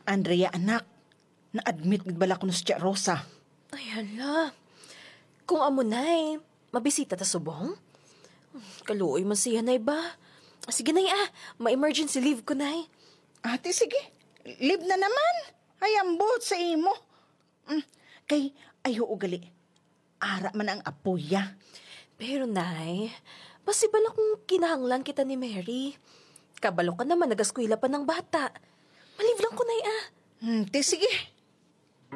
Andrea, anak, na-admit bala ko no si Tia Rosa. Ay, hala. Kung amo nay, mabisita ta subong? Kaluoy man siya, nay ba? Sige, nay ma-emergency leave ko, nay. Ate, sige. Live na naman. Ay, ambot sa imo. Kay, ayo ugali. Ara man ang apuya. Pero, nay, masibal akong kinahanglan kita ni Mary. Kabalo ka naman, nagaskwila pa ng bata. Malive lang ko, nay, Te, sige.